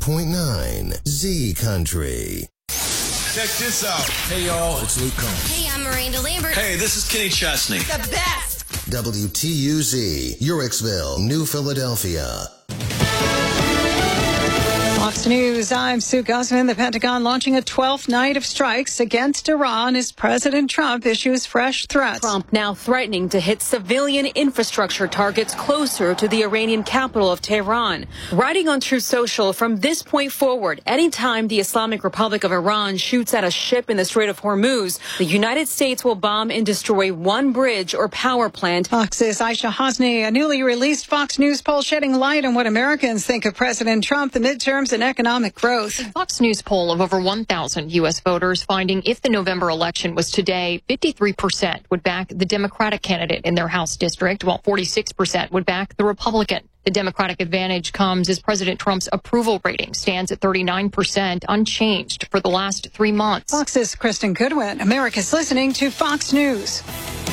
91.9 Z Country. Check this out. Hey, y'all, it's Luke Combs. Hey, I'm Miranda Lambert. Hey, this is Kenny Chesney. The best. WTUZ, Uricksville, New Philadelphia. Fox News, I'm Sue Guzman. The Pentagon launching a 12th night of strikes against Iran as President Trump issues fresh threats. Trump now threatening to hit civilian infrastructure targets closer to the Iranian capital of Tehran. Writing on Truth Social, from this point forward, anytime the Islamic Republic of Iran shoots at a ship in the Strait of Hormuz, the United States will bomb and destroy one bridge or power plant. Fox's Aisha Hosni, a newly released Fox News poll shedding light on what Americans think of President Trump, the midterms, and economic growth. A Fox News poll of over 1,000 U.S. voters finding if the November election was today, 53% would back the Democratic candidate in their House district, while 46% would back the Republican. The Democratic advantage comes as President Trump's approval rating stands at 39%, unchanged for the last 3 months. Fox's Kristen Goodwin. America's listening to Fox News.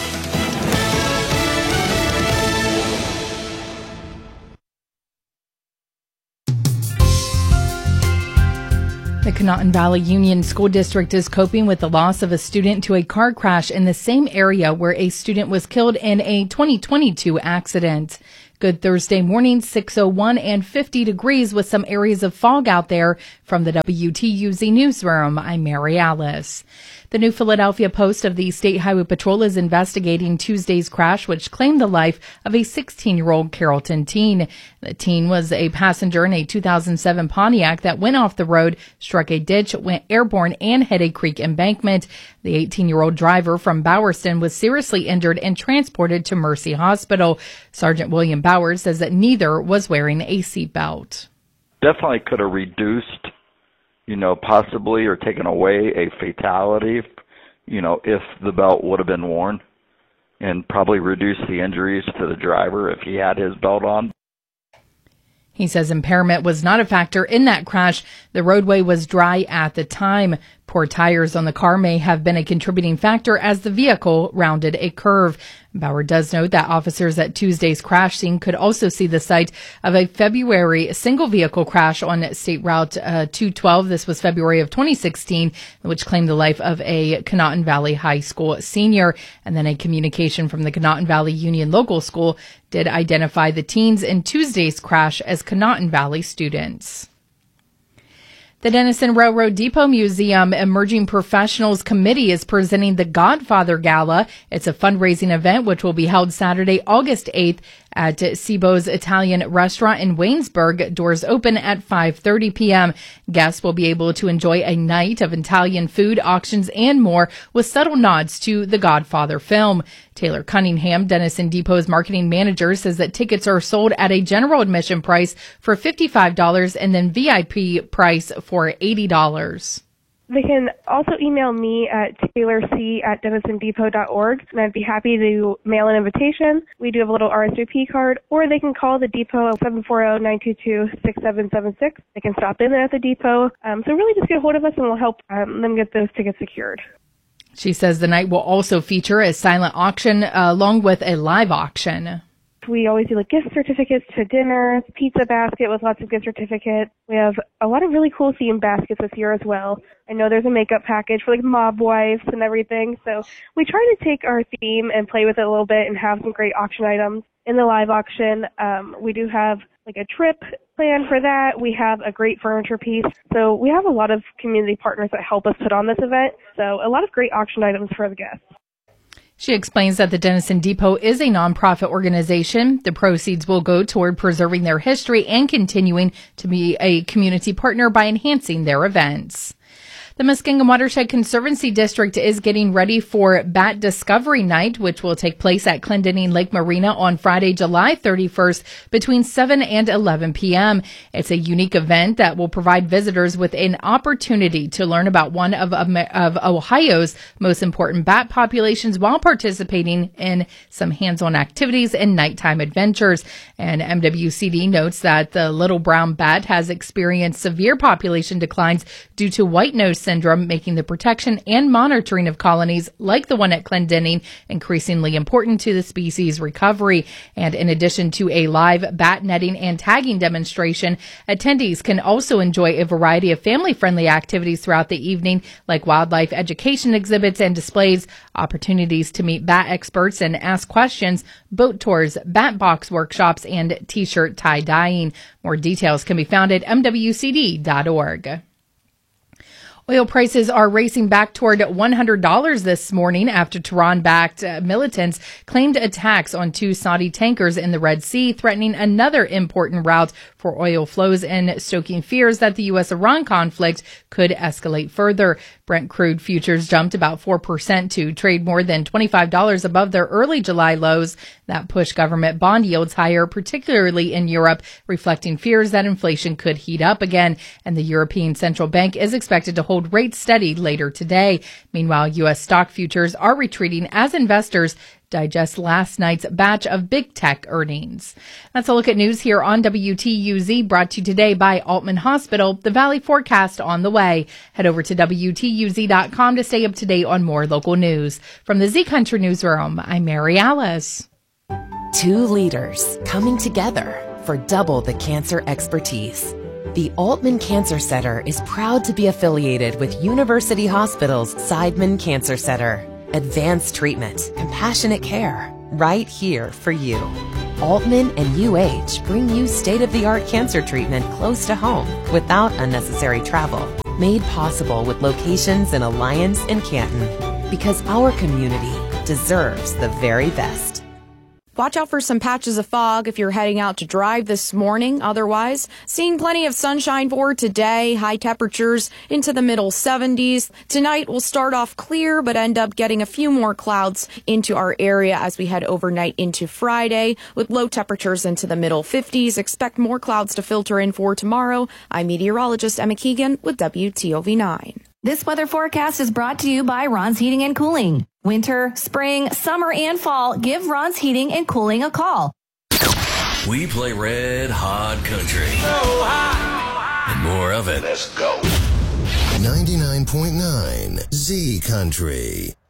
The Conotton Valley Union School District is coping with the loss of a student to a car crash in the same area where a student was killed in a 2022 accident. Good Thursday morning, 6:01 and 50 degrees with some areas of fog out there. From the WTUZ newsroom, I'm Mary Alice. The New Philadelphia Post of the State Highway Patrol is investigating Tuesday's crash, which claimed the life of a 16-year-old Carrollton teen. The teen was a passenger in a 2007 Pontiac that went off the road, struck a ditch, went airborne, and hit a creek embankment. The 18-year-old driver from Bowerston was seriously injured and transported to Mercy Hospital. Sergeant William Bowers says that neither was wearing a seatbelt. Definitely could have reduced, possibly or taken away a fatality, if the belt would have been worn, and probably reduced the injuries to the driver if he had his belt on. He says impairment was not a factor in that crash. The roadway was dry at the time. Poor tires on the car may have been a contributing factor as the vehicle rounded a curve. Bauer does note that officers at Tuesday's crash scene could also see the site of a February single vehicle crash on State Route 212. This was February of 2016, which claimed the life of a Conotton Valley High School senior. And then a communication from the Conotton Valley Union Local School did identify the teens in Tuesday's crash as Conotton Valley students. The Denison Railroad Depot Museum Emerging Professionals Committee is presenting the Godfather Gala. It's a fundraising event which will be held Saturday, August 8th at Cibo's Italian Restaurant in Waynesburg. Doors open at 5:30 p.m. Guests will be able to enjoy a night of Italian food, auctions, and more with subtle nods to the Godfather film. Taylor Cunningham, Denison Depot's marketing manager, says that tickets are sold at a general admission price for $55 and then VIP price for $80. They can also email me at taylorc@denisondepot.org, and I'd be happy to mail an invitation. We do have a little RSVP card, or they can call the depot at 740-922-6776. They can stop in at the depot. So really just get a hold of us, and we'll help them get those tickets secured. She says the night will also feature a silent auction along with a live auction. We always do gift certificates to dinner, pizza basket with lots of gift certificates. We have a lot of really cool themed baskets this year as well. I know there's a makeup package for mob wives and everything. So we try to take our theme and play with it a little bit and have some great auction items. In the live auction, we do have a trip planned for that. We have a great furniture piece. So we have a lot of community partners that help us put on this event. So a lot of great auction items for the guests. She explains that the Denison Depot is a nonprofit organization. The proceeds will go toward preserving their history and continuing to be a community partner by enhancing their events. The Muskingum Watershed Conservancy District is getting ready for Bat Discovery Night, which will take place at Clendening Lake Marina on Friday, July 31st between 7 and 11 p.m. It's a unique event that will provide visitors with an opportunity to learn about one of Ohio's most important bat populations while participating in some hands-on activities and nighttime adventures. And MWCD notes that the little brown bat has experienced severe population declines due to white-nosed syndrome, making the protection and monitoring of colonies like the one at Clendening increasingly important to the species recovery. And in addition to a live bat netting and tagging demonstration, attendees can also enjoy a variety of family-friendly activities throughout the evening, like wildlife education exhibits and displays, opportunities to meet bat experts and ask questions, boat tours, bat box workshops, and t-shirt tie-dyeing. More details can be found at mwcd.org. Oil prices are racing back toward $100 this morning after Tehran-backed militants claimed attacks on 2 Saudi tankers in the Red Sea, threatening another important route for oil flows and stoking fears that the U.S.-Iran conflict could escalate further. Brent crude futures jumped about 4% to trade more than $25 above their early July lows. That pushed government bond yields higher, particularly in Europe, reflecting fears that inflation could heat up again. And the European Central Bank is expected to hold rates steady later today. Meanwhile, U.S. stock futures are retreating as investors digest last night's batch of big tech earnings. That's a look at news here on WTUZ, brought to you today by Altman Hospital. The Valley forecast on the way. Head over to WTUZ.com to stay up to date on more local news. From the Z Country Newsroom, I'm Mary Alice. 2 leaders coming together for double the cancer expertise. The Altman Cancer Center is proud to be affiliated with University Hospital's Seidman Cancer Center. Advanced treatment, compassionate care, right here for you. Altman and UH bring you state-of-the-art cancer treatment close to home without unnecessary travel. Made possible with locations in Alliance and Canton. Because our community deserves the very best. Watch out for some patches of fog if you're heading out to drive this morning. Otherwise, seeing plenty of sunshine for today. High temperatures into the middle 70s. Tonight will start off clear, but end up getting a few more clouds into our area as we head overnight into Friday. With low temperatures into the middle 50s. Expect more clouds to filter in for tomorrow. I'm meteorologist Emma Keegan with WTOV9. This weather forecast is brought to you by Ron's Heating and Cooling. Winter, spring, summer, and fall, give Ron's Heating and Cooling a call. We play red hot country. So hot. And more of it. Let's go. 99.9 Z Country.